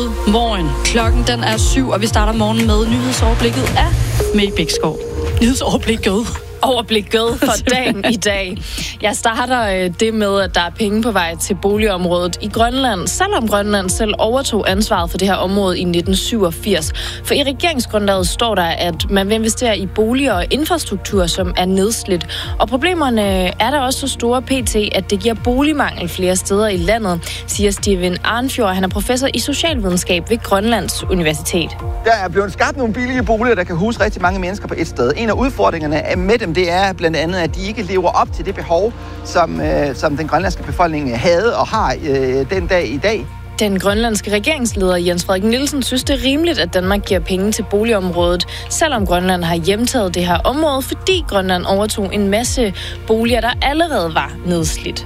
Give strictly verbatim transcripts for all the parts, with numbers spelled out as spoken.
Morgen. Klokken den er syv, og vi starter morgen med nyhedsoverblikket af Mie Bækskov. Nyhedsoverblikket. Overblikket for dagen i dag. Jeg starter øh, det med, at der er penge på vej til boligområdet i Grønland, selvom Grønland selv overtog ansvaret for det her område i nitten syvogfirs. For i regeringsgrundlaget står der, at man vil investere i boliger og infrastruktur, som er nedslidt. Og problemerne er der også så store pt, at det giver boligmangel flere steder i landet, siger Steven Arnfjord. Han er professor i socialvidenskab ved Grønlands Universitet. Der er blevet skabt nogle billige boliger, der kan huse rigtig mange mennesker på et sted. En af udfordringerne med dem, det er blandt andet, at de ikke lever op til det behov, som, øh, som den grønlandske befolkning havde og har øh, den dag i dag. Den grønlandske regeringsleder Jens Frederik Nielsen synes, det er rimeligt, at Danmark giver penge til boligområdet, selvom Grønland har hjemtaget det her område, fordi Grønland overtog en masse boliger, der allerede var nedslidt.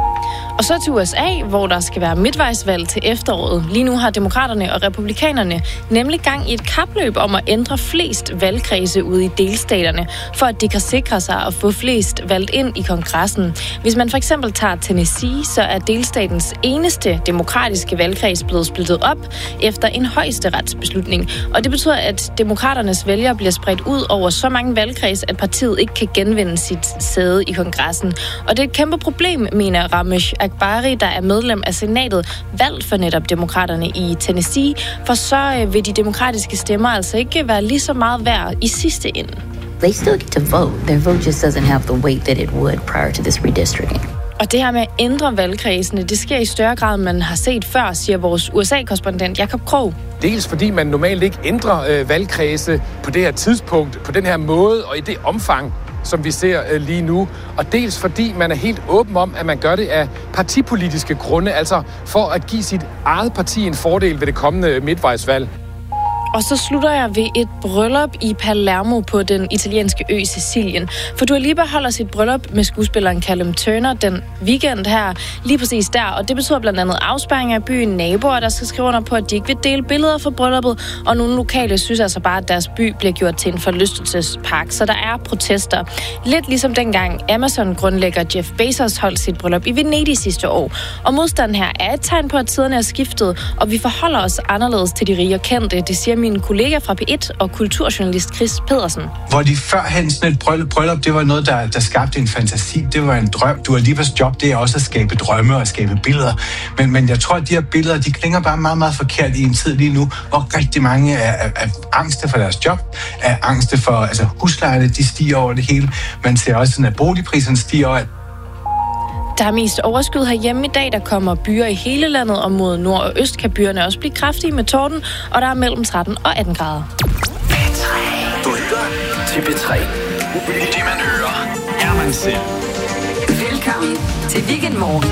Og så til U S A, hvor der skal være midtvejsvalg til efteråret. Lige nu har demokraterne og republikanerne nemlig gang i et kapløb om at ændre flest valgkredse ude i delstaterne, for at de kan sikre sig at få flest valgt ind i kongressen. Hvis man for eksempel tager Tennessee, så er delstatens eneste demokratiske valgkreds blevet splittet op efter en højesteretsbeslutning. Og det betyder, at demokraternes vælgere bliver spredt ud over så mange valgkreds, at partiet ikke kan genvinde sit sæde i kongressen. Og det er et kæmpe problem, mener Ramesh Akbari, der er medlem af senatet, valgt for netop demokraterne i Tennessee, for så vil de demokratiske stemmer altså ikke være lige så meget værd i sidste ende. They still get to vote. Their vote just doesn't have the weight that it would prior to this redistricting. Og det her med at ændre valgkredsene, det sker i større grad, end man har set før, siger vores U S A-korrespondent Jakob Krog. Dels fordi man normalt ikke ændrer øh, valgkredse på det her tidspunkt, på den her måde og i det omfang, som vi ser øh, lige nu. Og dels fordi man er helt åben om, at man gør det af partipolitiske grunde, altså for at give sit eget parti en fordel ved det kommende midtvejsvalg. Og så slutter jeg ved et bryllup i Palermo på den italienske ø Sicilien. For Dua Lipa holder sit bryllup med skuespilleren Callum Turner den weekend her, lige præcis der. Og det betyder blandt andet afspærring af byen, naboer, der skal skrive under på, at de ikke vil dele billeder fra brylluppet. Og nogle lokale synes altså bare, at deres by bliver gjort til en forlystelsespark. Så der er protester. Lidt ligesom dengang Amazon-grundlægger Jeff Bezos holdt sit bryllup i Venedig sidste år. Og modstanden her er et tegn på, at tiderne er skiftet, og vi forholder os anderledes til de rige og kendte. Det siger min kollega fra P et og kulturjournalist Chris Pedersen. Hvor de førhen sådan et bryllup, bryllup, det var noget, der, der skabte en fantasi. Det var en drøm. Dua Lipas job, det er også at skabe drømme og at skabe billeder. Men, men jeg tror, at de her billeder, de klinger bare meget, meget forkert i en tid lige nu, hvor rigtig mange er, er, er angste for deres job, er angste for, altså huslejerne, de stiger over det hele. Man ser også sådan, at boligpriserne stiger over. Der er mest overskud herhjemme i dag. Der kommer byer i hele landet, og mod nord og øst kan byerne også blive kraftige med torden, og der er mellem tretten og atten grader. P tre. Du lytter til P tre. Det man hører, er man selv. Velkommen til Weekendmorgen.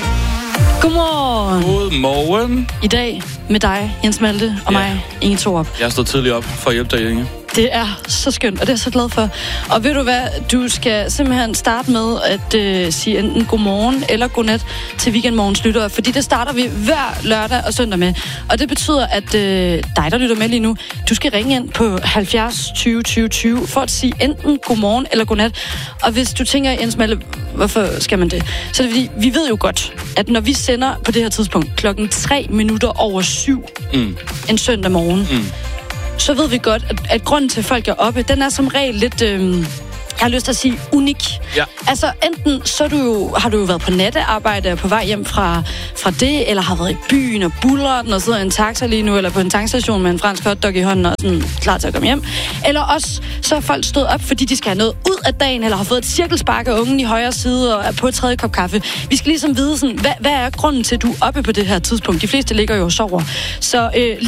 Godmorgen. Godmorgen. I dag med dig, Jens Malte, og ja. mig, Inge Thorup. Jeg står tidligt op for at hjælpe dig, Inge. Det er så skønt, og det er jeg så glad for. Og ved du hvad, du skal simpelthen starte med at øh, sige enten godmorgen eller godnat til Weekendmorgens lyttere, fordi det starter vi hver lørdag og søndag med. Og det betyder, at øh, dig, der lytter med lige nu, du skal ringe ind på halvfjerds tyve tyve tyve for at sige enten godmorgen eller godnat. Og hvis du tænker, Jens Malte, hvorfor skal man det? Så er det fordi, vi ved jo godt, at når vi sender på det her tidspunkt klokken tre minutter over syv mm. en søndag morgen, mm. så ved vi godt, at, at grunden til, at folk er oppe, den er som regel lidt, øh, jeg har lyst til at sige, unik. Ja. Altså, enten så du jo, har du jo været på nattearbejde på vej hjem fra, fra det, eller har været i byen og buller den og sidder i en taxa lige nu, eller på en tankstation med en fransk hotdog i hånden og sådan klar til at komme hjem. Eller også, så er folk stået op, fordi de skal have noget ud af dagen, eller har fået et cirkelspark af ungen i højre side og er på et tredje kop kaffe. Vi skal ligesom vide, sådan, hvad, hvad er grunden til, at du er oppe på det her tidspunkt? De fleste ligger jo og sover. Så øh,